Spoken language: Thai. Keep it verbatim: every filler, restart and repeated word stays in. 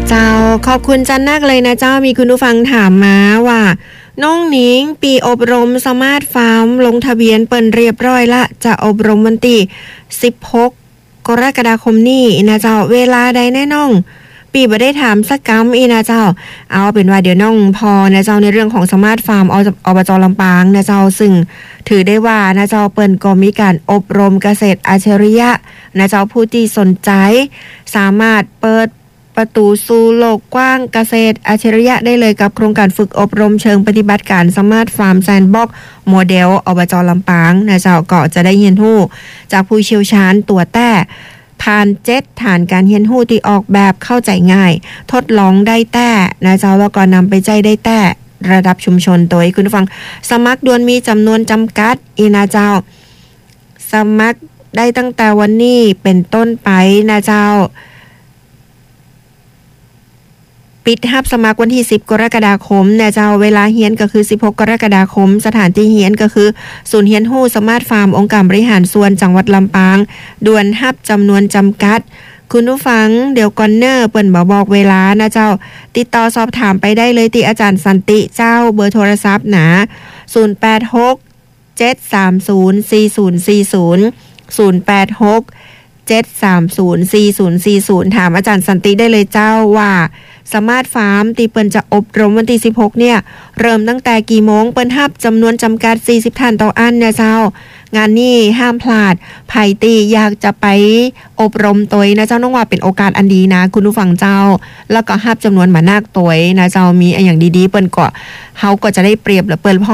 เจ้าขอบคุณจันนักเลยนะเจ้ามีคุณผู้ฟังถามมาว่าน้องหนิงปีอบรมสมาร์ทฟาร์มลงทะเบียนเปิดเรียบร้อยละจะอบรมวันที่สิบหกกรกฎาคมนี้นะเจ้าเวลาใดแน่น้องปีบ่ได้ถามสักกำอีนะเจ้าเอาเป็นว่าเดี๋ยวน้องพอนะเจ้าในเรื่องของสมาร์ทฟาร์มอบจ.ลำปางนะเจ้าซึ่งถือได้ว่านะเจ้าเปิ้นก็มีการอบรมเกษตรอัจฉริยะนะเจ้าผู้ที่สนใจสามารถเปิดประตูสู่โลกกว้างเกษตรอัจฉริยะได้เลยกับโครงการฝึกอบรมเชิงปฏิบัติการสมาร์ทฟาร์มแซนด์บ็อกซ์โมเดลอบจ.ลำปางนะเจ้าก็จะได้เรียนรู้จากผู้เชี่ยวชาญตัวแต้ผ่านเจ็ดฐานการเรียนรู้ที่ออกแบบเข้าใจง่ายทดลองได้แต้นะเจ้าแล้วก็นำไปใจได้แต้ระดับชุมชนโดยคุณผู้ฟังสมัครด่วนมีจำนวนจำกัดอีนะเจ้าสมัครได้ตั้งแต่วันนี้เป็นต้นไปนะเจ้าปิดรับสมัครวันที่สิบกรกฎาคมนะเจ้าเวลาเรียนก็คือสิบหกกรกฎาคมสถานที่เรียนก็คือศูนย์เรียนรู้สมาร์ทฟาร์มองค์การบริหารส่วนจังหวัดลำปางด่วนรับจำนวนจำกัดคุณผู้ฟังเดี๋ยวก่อนเนอร์เปิ้นบ่บอกเวลานะเจ้าติดต่อสอบถามไปได้เลยที่อาจารย์สันติเจ้าเบอร์โทรศัพท์นะศูนย์แปดหก เจ็ดสามศูนย์ สี่ศูนย์สี่ศูนย์ ศูนย์แปดหก เจ็ดสามศูนย์ สี่ศูนย์สี่ศูนย์ถามอาจารย์สันติได้เลยเจ้าว่าสมาร์ทฟาร์มที่เปิ้นจะอบรมวันที่สิบหกเนี่ยเริ่มตั้งแต่กี่โมงเปิ้นรับจำนวนจำกัดสี่สิบท่านต่ออันนะเจ้างานนี้ห้ามพลาดไผตีอยากจะไปอบรมตัวนะเจ้าน้องว่าเป็นโอกาสอันดีนะคุณผู้ฟังเจ้าแล้วก็รับจำนวนมานักตัวนะเจ้ามีอย่างดีๆเปิ้นก็เฮาก็จะได้เปรียบและเปิ้นพอ